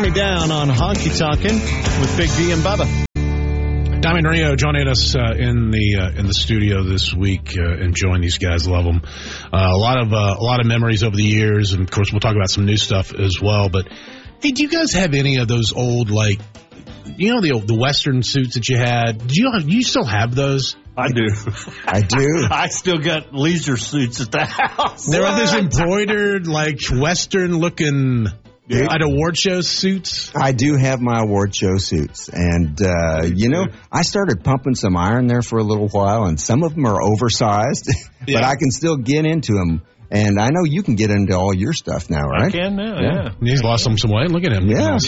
Me Down on Honky Tonkin' with Big D and Bubba. Diamond Rio joining us in the studio this week, enjoying these guys. Love them. A lot of memories over the years, and of course we'll talk about some new stuff as well. But hey, do you guys have any of those old, like, you know, the Western suits that you had? Do you still have those? I do. I do. I still got leisure suits at the house. There are these embroidered, like, Western-looking at award show suits. I do have my award show suits. And, I started pumping some iron there for a little while, and some of them are oversized, but I can still get into them. And I know you can get into all your stuff now, right? I can now, yeah. He's lost some weight. Look at him. Yeah.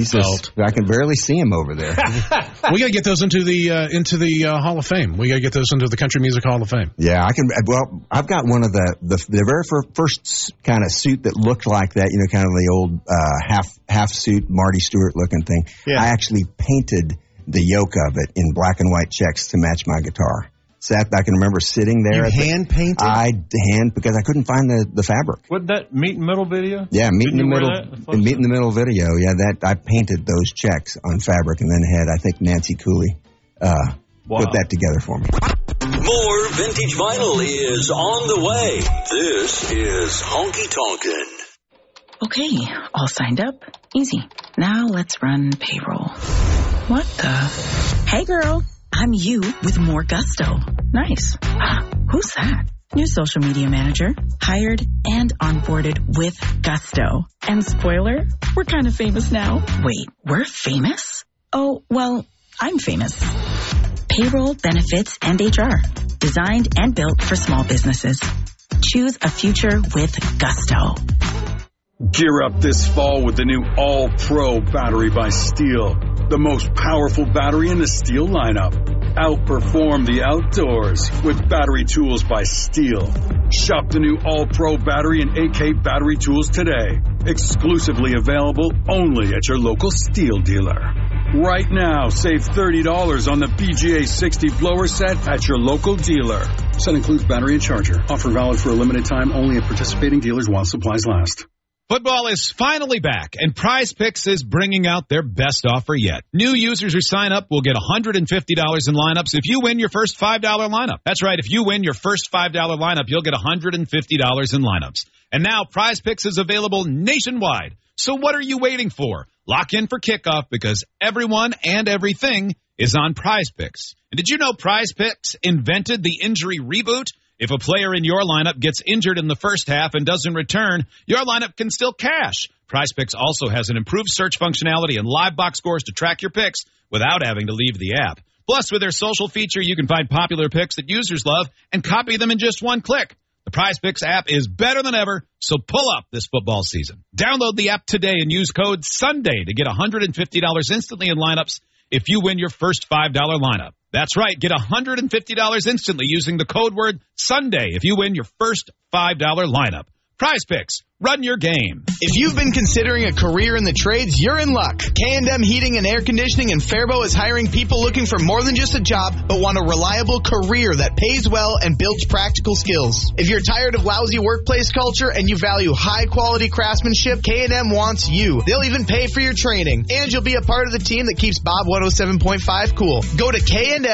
I can barely see him over there. We got to get those into the Hall of Fame. We got to get those into the Country Music Hall of Fame. Yeah, I can. Well, I've got one of the very first kind of suit that looked like that, kind of the old half suit, Marty Stewart looking thing. Yeah. I actually painted the yoke of it in black and white checks to match my guitar. I can remember sitting there. Hand painted? Because I couldn't find the fabric. What, that Meet in the Middle video? Yeah, Meet in the Middle video. Yeah, that I painted those checks on fabric and then had, I think, Nancy Cooley put that together for me. More vintage vinyl is on the way. This is Honky Tonkin'. Okay, all signed up. Easy. Now let's run payroll. What the? Hey, girl. I'm you with more gusto. Nice. Who's that? New social media manager. Hired and onboarded with gusto. And spoiler, we're kind of famous now. Wait, we're famous? Oh, well, I'm famous. Payroll, benefits, and HR. Designed and built for small businesses. Choose a future with gusto. Gear up this fall with the new All-Pro battery by Steel. The most powerful battery in the Steel lineup. Outperform the outdoors with battery tools by Steel. Shop the new All-Pro battery and AK battery tools today. Exclusively available only at your local Steel dealer. Right now, save $30 on the PGA 60 blower set at your local dealer. Set includes battery and charger. Offer valid for a limited time only at participating dealers while supplies last. Football is finally back, and Prize Picks is bringing out their best offer yet. New users who sign up will get $150 in lineups if you win your first $5 lineup. That's right, if you win your first $5 lineup, you'll get $150 in lineups. And now Prize Picks is available nationwide. So what are you waiting for? Lock in for kickoff because everyone and everything is on Prize Picks. And did you know Prize Picks invented the injury reboot? If a player in your lineup gets injured in the first half and doesn't return, your lineup can still cash. PrizePicks also has an improved search functionality and live box scores to track your picks without having to leave the app. Plus, with their social feature, you can find popular picks that users love and copy them in just one click. The PrizePicks app is better than ever, so pull up this football season. Download the app today and use code SUNDAY to get $150 instantly in lineups if you win your first $5 lineup. That's right. Get $150 instantly using the code word SUNDAY if you win your first $5 lineup. Prize Picks. Run your game. If you've been considering a career in the trades, you're in luck. K&M Heating and Air Conditioning in Faribault is hiring people looking for more than just a job, but want a reliable career that pays well and builds practical skills. If you're tired of lousy workplace culture and you value high-quality craftsmanship, K&M wants you. They'll even pay for your training, and you'll be a part of the team that keeps Bob 107.5 cool. Go to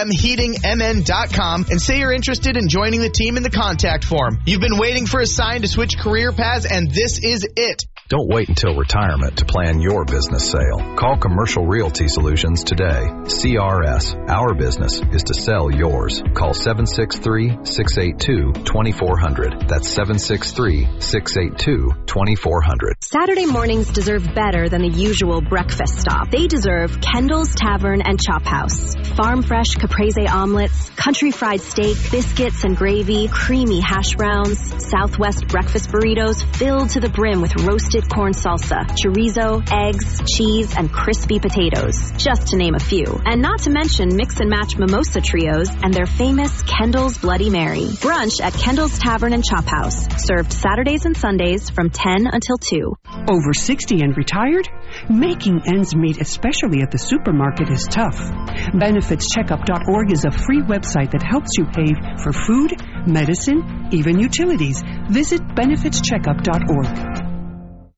KNMHeatingMN.com and say you're interested in joining the team in the contact form. You've been waiting for a sign to switch career paths, and this is it. Don't wait until retirement to plan your business sale. Call Commercial Realty Solutions today. CRS. Our business is to sell yours. Call 763-682-2400. That's 763-682-2400. Saturday mornings deserve better than the usual breakfast stop. They deserve Kendall's Tavern and Chop House. Farm fresh caprese omelets, country fried steak, biscuits and gravy, creamy hash browns, Southwest breakfast burritos filled to the brim with roasted corn salsa, chorizo, eggs, cheese, and crispy potatoes, just to name a few. And not to mention mix and match mimosa trios and their famous Kendall's Bloody Mary. Brunch at Kendall's Tavern and Chop House, served Saturdays and Sundays from 10 until 2. Over 60 and retired? Making ends meet, especially at the supermarket, is tough. BenefitsCheckup.org is a free website that helps you pay for food, medicine, even utilities. Visit BenefitsCheckup.org.